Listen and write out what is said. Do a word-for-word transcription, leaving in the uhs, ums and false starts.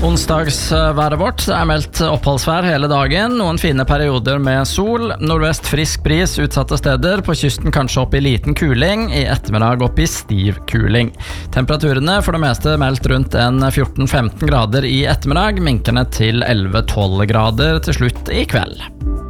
Onsdagsværet vårt er meldt oppholdsvær hele dagen, noen fine perioder med sol, nordvest frisk bris utsatte steder, på kysten kanskje opp i liten kuling, i ettermiddag opp i stiv kuling. Temperaturene for det meste meldt rundt en fjorten femten grader i ettermiddag, minkende til elleve tolv grader til slutt i kveld.